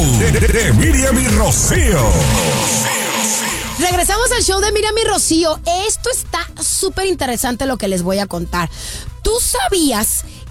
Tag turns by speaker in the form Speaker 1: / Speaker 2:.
Speaker 1: de Miriam y Rocío.
Speaker 2: Regresamos al show de Miriam y Rocío. Esto está súper interesante lo que les voy a contar. ¿Tú sabías